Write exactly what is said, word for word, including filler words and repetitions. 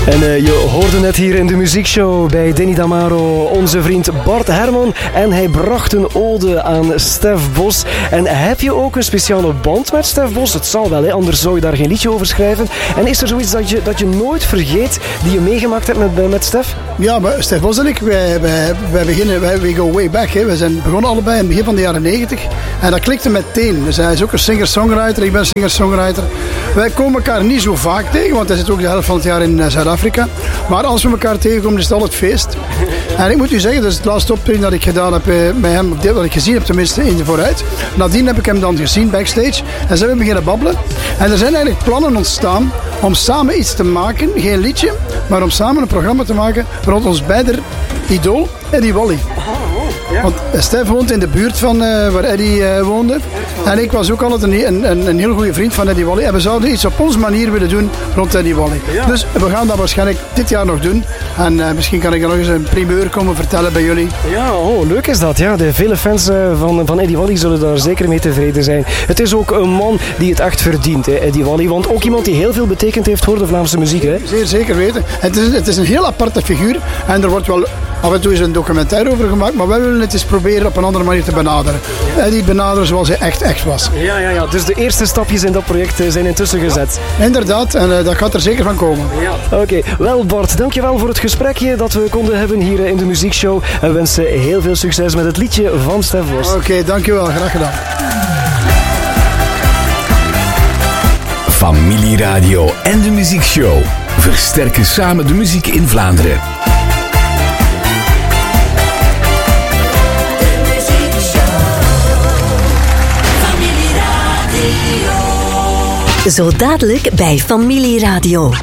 En uh, je hoorde net hier in de muziekshow bij Danny Damaro onze vriend Bart Herman. En hij bracht een ode aan Stef Bos. En heb je ook een speciale band met Stef Bos? Het zal wel, hè? Anders zou je daar geen liedje over schrijven. En is er zoiets dat je, dat je nooit vergeet die je meegemaakt hebt met, met Stef? Ja, maar Stef Bos en ik, wij, wij, wij beginnen, wij, we go way back. Hè. We zijn begonnen allebei in het begin van de jaren negentig. En dat klikte meteen. Dus hij is ook een singer-songwriter, ik ben singer-songwriter. Wij komen elkaar niet zo vaak tegen, want hij zit ook de helft van het jaar in uh, Zuid-Afrika. Maar als we elkaar tegenkomen, is het altijd feest. En ik moet u zeggen, dat is het laatste optreden dat ik gedaan heb uh, met hem, dat ik gezien heb tenminste, in de vooruit. Nadien heb ik hem dan gezien backstage en zijn we beginnen babbelen. En er zijn eigenlijk plannen ontstaan om samen iets te maken, geen liedje, maar om samen een programma te maken rond ons beider idool, Eddie Wally. Ja. Want Stef woont in de buurt van uh, waar Eddie uh, woonde. En ik was ook altijd een, een, een, een heel goede vriend van Eddie Wally. En we zouden iets op onze manier willen doen rond Eddie Wally. Ja. Dus we gaan dat waarschijnlijk dit jaar nog doen. En uh, misschien kan ik er nog eens een primeur komen vertellen bij jullie. Ja, oh, leuk is dat. Ja. De vele fans uh, van, van Eddie Wally zullen daar zeker mee tevreden zijn. Het is ook een man die het echt verdient, hè, Eddie Wally. Want ook iemand die heel veel betekend heeft voor de Vlaamse muziek. Hè. Zeer zeker weten. Het is, het is een heel aparte figuur. En er wordt wel af en toe eens een documentaire over gemaakt. Maar wij willen het eens proberen op een andere manier te benaderen. Eddie benaderen zoals hij echt echt was. Ja, ja, ja. Dus de eerste stapjes in dat project zijn intussen gezet. Ja, inderdaad. En uh, dat gaat er zeker van komen. Ja. Oké. Okay. Wel Bart, dankjewel voor het gesprekje dat we konden hebben hier in de muziekshow. En we wensen heel veel succes met het liedje van Stef Bos. Oké, okay, dankjewel. Graag gedaan. Familieradio en de muziekshow versterken samen de muziek in Vlaanderen. Zo dadelijk bij Familieradio.